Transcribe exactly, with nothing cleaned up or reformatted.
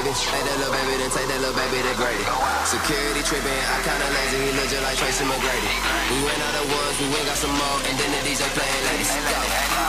baby. Take that little baby, then take that little baby to Grady. Security tripping, I kinda lazy, he look just like Tracy McGrady. We ran out of ones, we went got some more, and then the D J playing ladies. Go.